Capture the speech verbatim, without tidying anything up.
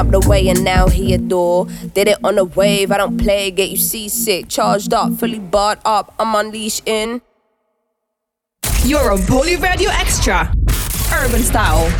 up the way and now he adore. Did it on a wave, I don't play, get you seasick. Charged up, fully barred up, I'm unleashed in. You're on Poly Radio Extra. Urban Style.